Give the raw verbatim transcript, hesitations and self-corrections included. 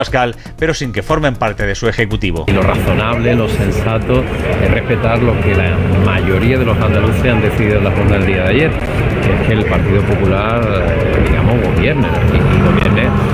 Abascal, pero sin que formen parte de su ejecutivo. Y lo razonable, lo sensato es respetar lo que la mayoría de los andaluces han decidido en la jornada del día de ayer, que es que el Partido Popular, digamos, gobierne y gobierne